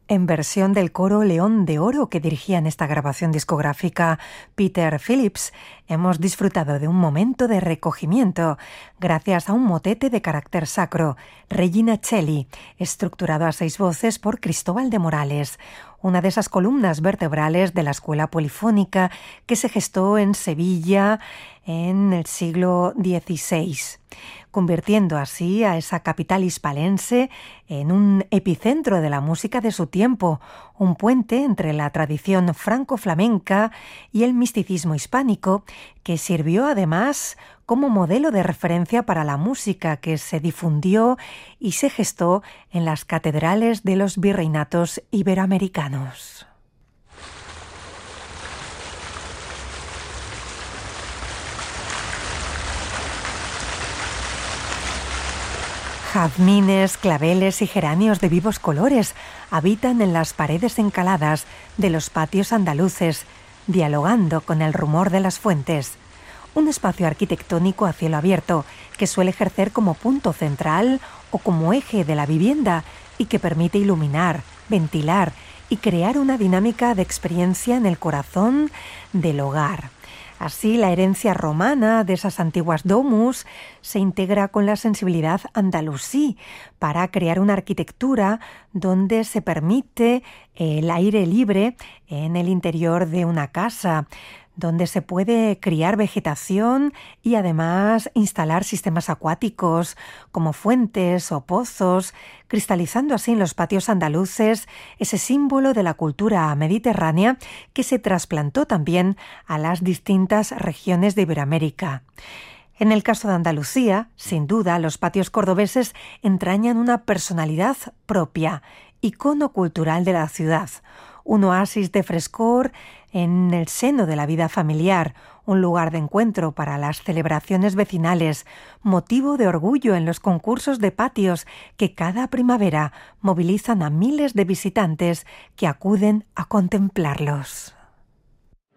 En versión del coro León de Oro que dirigía en esta grabación discográfica Peter Phillips, hemos disfrutado de un momento de recogimiento gracias a un motete de carácter sacro, Regina Coeli, estructurado a 6 voces por Cristóbal de Morales, una de esas columnas vertebrales de la escuela polifónica que se gestó en Sevilla en el siglo XVI, convirtiendo así a esa capital hispalense en un epicentro de la música de su tiempo, un puente entre la tradición franco-flamenca y el misticismo hispánico, que sirvió además como modelo de referencia para la música que se difundió y se gestó en las catedrales de los virreinatos iberoamericanos. Jazmines, claveles y geranios de vivos colores habitan en las paredes encaladas de los patios andaluces, dialogando con el rumor de las fuentes. Un espacio arquitectónico a cielo abierto que suele ejercer como punto central o como eje de la vivienda y que permite iluminar, ventilar y crear una dinámica de experiencia en el corazón del hogar. Así, la herencia romana de esas antiguas domus se integra con la sensibilidad andalusí para crear una arquitectura donde se permite el aire libre en el interior de una casa, donde se puede criar vegetación y además instalar sistemas acuáticos como fuentes o pozos, cristalizando así en los patios andaluces ese símbolo de la cultura mediterránea que se trasplantó también a las distintas regiones de Iberoamérica. En el caso de Andalucía, sin duda, los patios cordobeses entrañan una personalidad propia, icono cultural de la ciudad, un oasis de frescor en el seno de la vida familiar, un lugar de encuentro para las celebraciones vecinales, motivo de orgullo en los concursos de patios que cada primavera movilizan a miles de visitantes que acuden a contemplarlos.